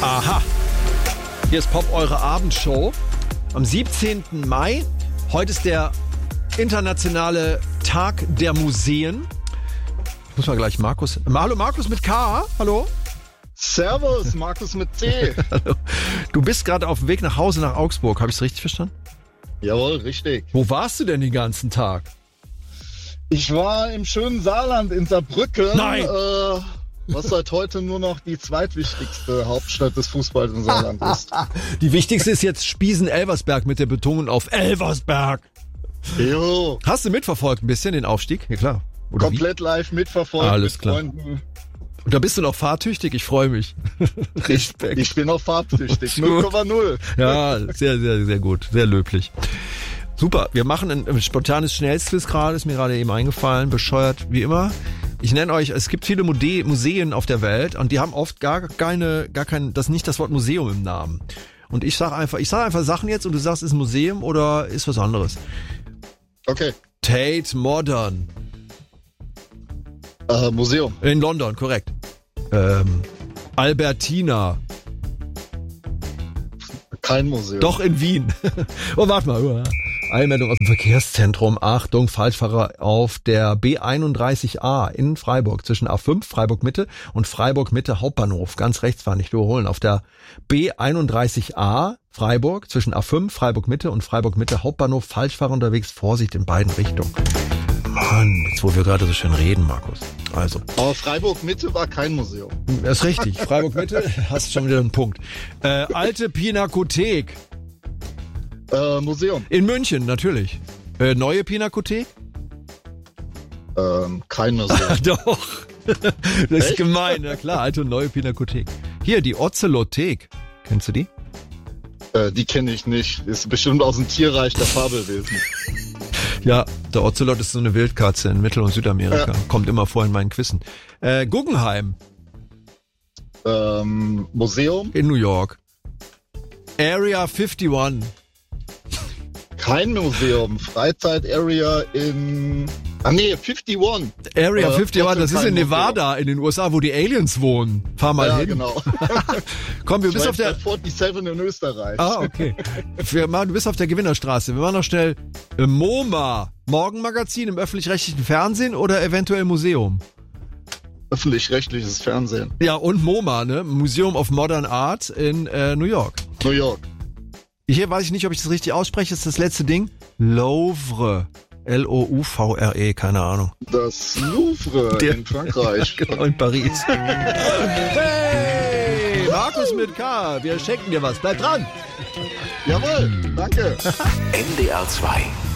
Aha. Hier ist Pop, eure Abendshow. Am 17. Mai. Heute ist der internationale Tag der Museen. Ich muss mal gleich Markus... Hallo Markus mit K. Hallo. Servus, Markus mit C. Hallo. Du bist gerade auf dem Weg nach Hause nach Augsburg. Habe ich es richtig verstanden? Jawohl, richtig. Wo warst du denn den ganzen Tag? Ich war im schönen Saarland in Saarbrücken. Nein! Was seit heute nur noch die zweitwichtigste Hauptstadt des Fußballs im Saarland ist. Die wichtigste ist jetzt Spiesen-Elversberg mit der Betonung auf Elversberg. Jo. Hast du mitverfolgt ein bisschen den Aufstieg? Ja klar. Oder Komplett live mitverfolgt. Alles mit klar. Freunden. Und da bist du noch fahrtüchtig? Ich freue mich. Respekt. Ich bin noch fahrtüchtig. 0,0. Ja, sehr, sehr, sehr gut. Sehr löblich. Super. Wir machen ein spontanes Schnellsquiz gerade. Ist mir gerade eben eingefallen. Bescheuert wie immer. Ich nenne euch, es gibt viele Museen auf der Welt und die haben oft gar kein, das nicht das Wort Museum im Namen. Und ich sage einfach Sachen jetzt und du sagst, ist ein Museum oder ist was anderes. Okay. Tate Modern. Museum. In London, korrekt. Albertina. Kein Museum. Doch in Wien. Oh, warte mal. Eilmeldung aus dem Verkehrszentrum. Achtung, Falschfahrer auf der B31A in Freiburg zwischen A5 Freiburg Mitte und Freiburg Mitte Hauptbahnhof. Ganz rechts fahren, nicht überholen. Auf der B31A Freiburg zwischen A5 Freiburg Mitte und Freiburg Mitte Hauptbahnhof. Falschfahrer unterwegs. Vorsicht in beiden Richtungen. Mann, jetzt wo wir gerade so schön reden, Markus. Also. Aber Freiburg Mitte war kein Museum. Das ist richtig. Freiburg Mitte, hast schon wieder einen Punkt. Alte Pinakothek. Museum. In München, natürlich. Neue Pinakothek? Kein Museum. Doch. Das ist Echt? gemein, na klar, alte und neue Pinakothek. Hier, die Ozelothek. Kennst du die? Die kenne ich nicht. Ist bestimmt aus dem Tierreich der Fabelwesen. Ja, der Ozelot ist so eine Wildkatze in Mittel- und Südamerika. Ja. Kommt immer vor in meinen Quizzen. Guggenheim. Museum. In New York. Area 51. Kein Museum. Freizeit-Area in... 51. Area 51, das ist in Nevada Museum. in den USA, wo die Aliens wohnen. Fahr mal hin. Ja, genau. Komm, wir bist auf der... 47 in Österreich. Ah, okay. Du bist auf der Gewinnerstraße. Wir machen noch schnell MoMA. Morgenmagazin im öffentlich-rechtlichen Fernsehen oder eventuell Museum? Öffentlich-rechtliches Fernsehen. Ja, und MoMA, ne? Museum of Modern Art in New York. New York. Hier weiß ich nicht, ob ich das richtig ausspreche. Das ist das letzte Ding. Louvre. Louvre, keine Ahnung. Das Louvre in Frankreich. Genau, in Paris. Hey, Markus mit K, wir schenken dir was. Bleib dran. Jawohl, danke. NDR 2